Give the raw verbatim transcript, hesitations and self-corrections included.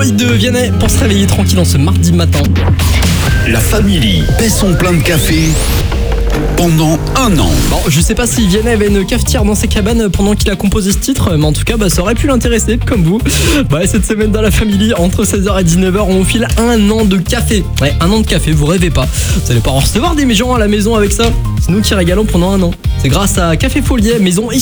hit de Vianney pour se réveiller tranquille en ce mardi matin. La Family paie son plein de café pendant un an. Bon, je sais pas si Vianney avait une cafetière dans ses cabanes pendant qu'il a composé ce titre, mais en tout cas, bah, ça aurait pu l'intéresser, comme vous. Bah, cette semaine dans la Family, entre seize heures et dix-neuf heures, on vous file un an de café. Ouais, un an de café, vous rêvez pas. Vous allez pas en recevoir des gens à la maison avec ça. C'est nous qui régalons pendant un an. C'est grâce à Café Folliet, maison